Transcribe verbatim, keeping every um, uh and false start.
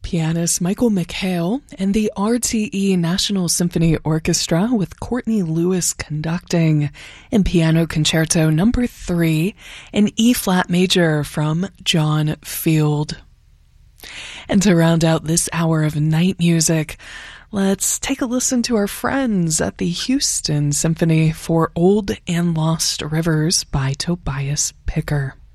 Pianist Michael McHale and the R T E National Symphony Orchestra with Courtney Lewis conducting in Piano Concerto Number three in E-flat major from John Field. And to round out this hour of night music, let's take a listen to our friends at the Houston Symphony for Old and Lost Rivers by Tobias Picker.